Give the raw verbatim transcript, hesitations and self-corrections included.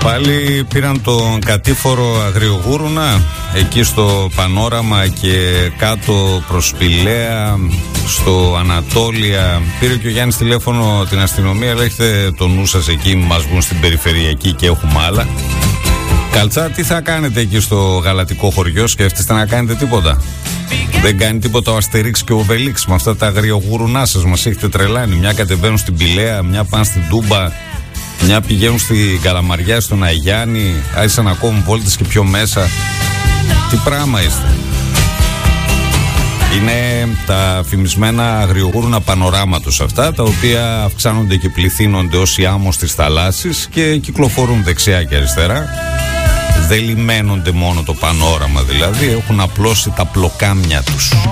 Πάλι πήραν τον κατήφορο Αγριογούρουνα εκεί στο Πανόραμα και κάτω προς Πηλαία, στο Ανατόλια. Πήρε και ο Γιάννης τηλέφωνο την αστυνομία, αλλά έχετε το νου σας εκεί, μας βγουν στην περιφερειακή και έχουμε άλλα. Καλτσά, τι θα κάνετε εκεί στο γαλατικό χωριό, σκέφτεστε να κάνετε τίποτα? Δεν κάνει τίποτα ο Αστερίξ και ο Οβελίξ με αυτά τα αγριογουρουνά σας, μας έχετε τρελάνει. Μια κατεβαίνουν στην Πηλαία, μια πάνε στην Τούμπα, μια πηγαίνουν στην Καλαμαριά, στον Αγιάννη, άρχισαν να κόβουν βόλτες και πιο μέσα. Τι πράγμα είστε? Είναι τα φημισμένα αγριογούρουνα πανοράματος αυτά, τα οποία αυξάνονται και πληθύνονται ως η άμμος της θαλάσσης και κυκλοφορούν δεξιά και αριστερά. Δεν λιμένονται μόνο το πανόραμα δηλαδή, έχουν απλώσει τα πλοκάμια τους.